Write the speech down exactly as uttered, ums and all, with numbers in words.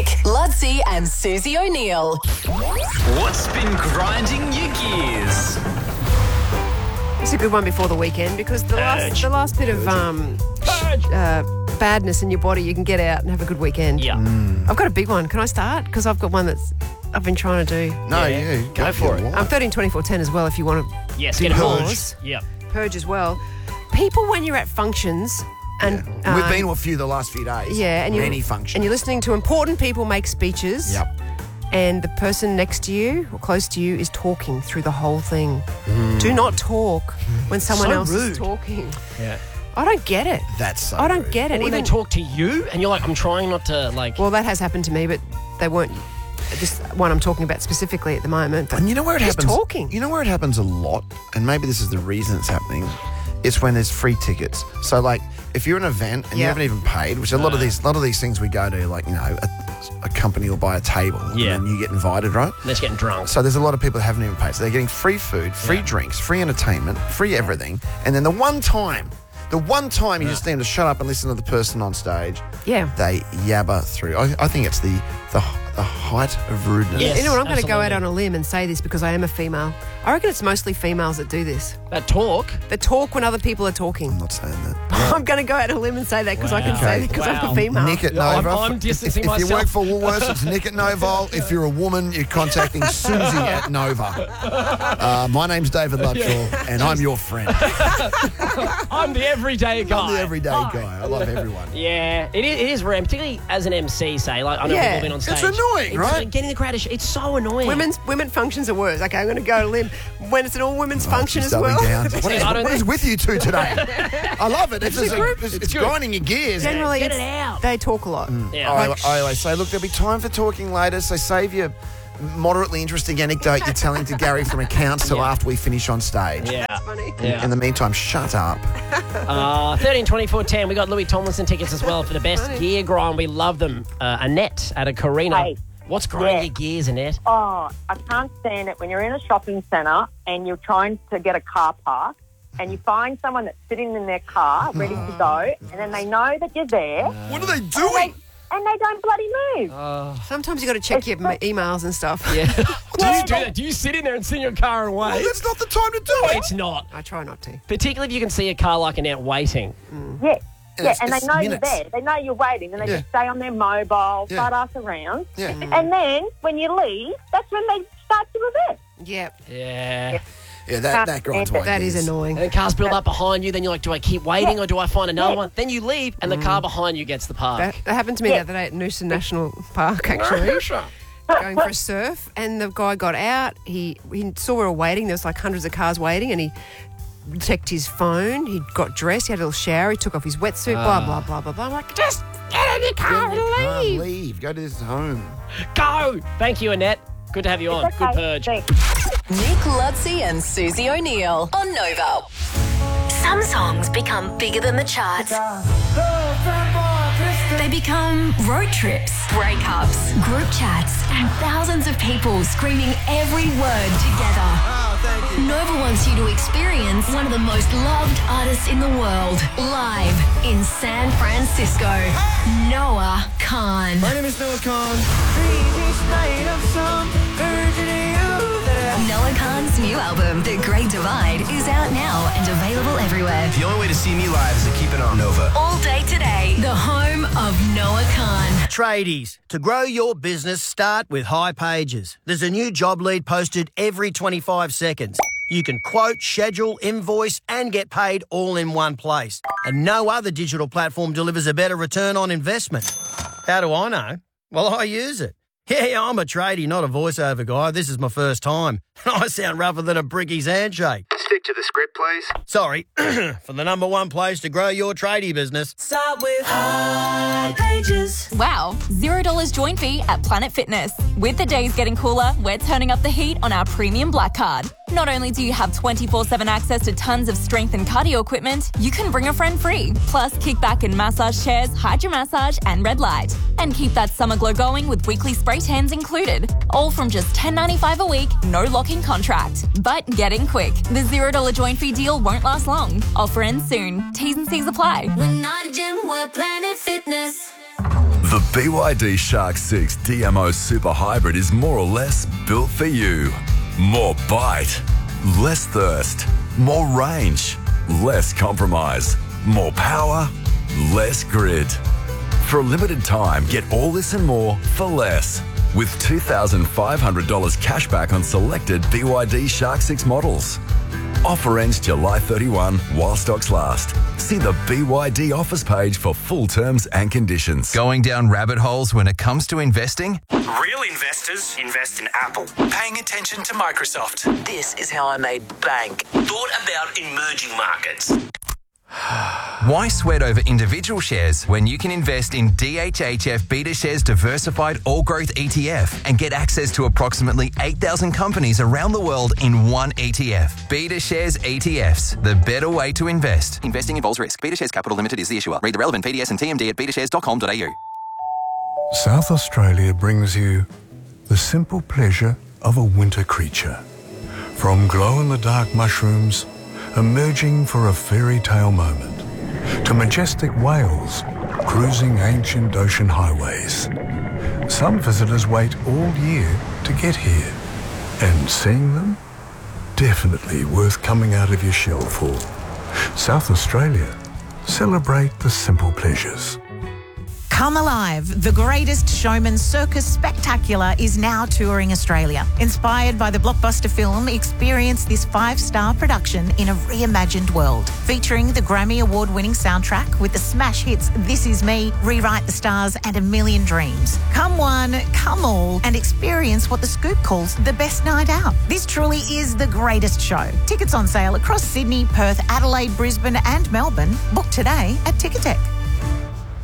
Nick, Ludsey and Susie O'Neill. What's been grinding your gears? It's a good one before the weekend because the last the last bit of um, uh, badness in your body you can get out and have a good weekend. Yeah. I've got a big one. Can I start? Because I've got one that's I've been trying to do. No, Yeah. you Go for it. I'm thirteen twenty-four ten as well if you want to Yes, do get a pause. purge. Yep. Purge as well. People, when you're at functions and Yeah. We've um, been to a few the last few days. yeah, and you Many functions. and you're listening to important people make speeches. Yep. And the person next to you or close to you is talking through the whole thing. Do not talk when someone So else is rude. talking. Yeah. I don't get it. That's so I don't rude. get it. When Even they talk to you and you're like, I'm trying not to, like... well, that has happened to me, but they weren't. This one I'm talking about specifically at the moment. But And you know where it just happens? talking. You know where it happens a lot, and maybe this is the reason it's happening. It's when there's free tickets. So, like, if you're an event and you Yeah. haven't even paid, which a lot of these, a lot of these things we go to, like you know, a, a company will buy a table, Yeah. and then you get invited, right? They're just getting drunk. So there's a lot of people that haven't even paid. So they're getting free food, free Yeah. drinks, free entertainment, free everything, and then the one time, the one time you just need to shut up and listen to the person on stage, Yeah. they yabber through. I, I think it's the the the height of rudeness. Yes. You know what? I'm going to go out absolutely. on a limb and say this because I am a female. I reckon it's mostly females that do this. That talk. They talk when other people are talking. I'm not saying that. I'm going to go out on a limb and say that because I can Wow. say that because I'm Wow. a female. Nick at Yeah, I'm- Nova. I'm If- distancing if, if you work myself. for Woolworths, it's Nick at Nova. If you're a woman, you're contacting Susie at Nova. Uh, my name's David Ludshaw, and I'm your friend. I'm the everyday guy. I'm the everyday guy. I love everyone. Yeah, it is, it is rare, particularly as an M C, say. Like, I know Yeah. people have been on It's stage. annoying, right? Like, getting the crowd, is- it's so annoying. Women's women functions are worse. Okay, I'm going to go out on a limb when it's an all women's function She's as well. doubling down. What is, I don't what is think- with you two today? I love it. It's, It's a just group. it's, It's it's good. grinding your gears. Generally, Get it's, it out. they talk a lot. Yeah. I, Like, I always say, look, there'll be time for talking later, so save your moderately interesting anecdote you're telling to Gary from accounts till Yeah. after we finish on stage. Yeah. funny. Yeah. In the meantime, shut up. Uh, thirteen twenty-four ten. We got Louis Tomlinson tickets as well for the best Funny. gear grind. We love them. Uh, Annette at a Carina. Hey. What's grinding Yeah. your gears, Annette? Oh, I can't stand it when you're in a shopping centre and you're trying to get a car park and you find someone that's sitting in their car ready to go and then they know that you're there What are they and doing? they, and they don't bloody move. Sometimes you got to check your ma- emails and stuff. Yeah. do Yeah, you do they- that? Do you sit in there and sit in your car and Well, wait? that's not the time to do it. It's not. I try not to. Particularly if you can see a car like Annette waiting. Yeah. And Yeah, it's- and they it's know minutes. you're there. They know you're waiting, and they Yeah. just stay on their mobile, Yeah. start us around. Yeah. And then when you leave, that's when they start to reverse. Yeah, Yeah. Yeah, that, that grinds my that is gears. annoying. And then cars build up behind you. Then you're like, do I keep waiting Yeah. or do I find another Yeah. one? Then you leave and the car behind you gets the park. That, that happened to me Yeah. the other day at Noosa National Park, actually. Going for a surf, and the guy got out. He he saw we were waiting. There was like hundreds of cars waiting, and he checked his phone. He got dressed. He had a little shower. He took off his wetsuit. Blah blah blah blah blah. I'm like, just get in your car Get in your car, and leave. leave. Go to this home. Go! Thank you, Annette. Good to have you on. It's Good okay. purge. Thanks. Nick, Ludsey and Susie O'Neill on Nova. Some songs become bigger than the charts. They become road trips, breakups, group chats, and thousands of people screaming every word together. Nova wants you to experience one of the most loved artists in the world live in San Francisco. Noah Khan. My name is Noah Khan. Noah Khan's new album, The Great Divide, is out now and available everywhere. The only way to see me live is to keep it on Nova. All day today, the home of Noah Khan. Tradies, to grow your business, start with High Pages. There's a new job lead posted every twenty-five seconds. You can quote, schedule, invoice, and get paid all in one place. And no other digital platform delivers a better return on investment. How do I know? Well, I use it. Yeah, I'm a tradie, not a voiceover guy. This is my first time. I sound rougher than a bricky's handshake. Stick to the script, please. Sorry, for the number one place to grow your tradie business. Wow, zero dollars join fee at Planet Fitness. With the days getting cooler, we're turning up the heat on our premium black card. Not only do you have twenty-four seven access to tons of strength and cardio equipment, you can bring a friend free. Plus, kickback and massage chairs, hydro massage, and red light. And keep that summer glow going with weekly spray tans included. All from just ten ninety-five a week, no lock-in contract. But get in quick. The zero dollars join fee deal won't last long. Offer ends soon. T's and C's apply. We're not a gym, we're Planet Fitness. The B Y D Shark six D M O Super Hybrid is more or less built for you. More bite, less thirst, more range, less compromise, more power, less grid. For a limited time, get all this and more for less. With two thousand five hundred dollars cash back on selected B Y D Shark six models. Offer ends July thirty-first while stocks last. See the B Y D offers page for full terms and conditions. Going down rabbit holes when it comes to investing? Real investors invest in Apple. Paying attention to Microsoft. This is how I made bank. Thought about emerging markets. Why sweat over individual shares when you can invest in D H H F BetaShares Diversified All Growth E T F and get access to approximately eight thousand companies around the world in one E T F? BetaShares E T Fs, the better way to invest. Investing involves risk. BetaShares Capital Limited is the issuer. Read the relevant P D S and T M D at betashares dot com dot a u. South Australia brings you the simple pleasure of a winter creature. From glow-in-the-dark mushrooms emerging for a fairy tale moment, to majestic whales cruising ancient ocean highways. Some visitors wait all year to get here, and seeing them, definitely worth coming out of your shell for. South Australia, celebrate the simple pleasures. Come Alive, the greatest showman circus spectacular, is now touring Australia. Inspired by the blockbuster film, experience this five-star production in a reimagined world. Featuring the Grammy Award-winning soundtrack with the smash hits This Is Me, Rewrite the Stars and A Million Dreams. Come one, come all, and experience what The Scoop calls the best night out. This truly is the greatest show. Tickets on sale across Sydney, Perth, Adelaide, Brisbane and Melbourne. Book today at Ticketek.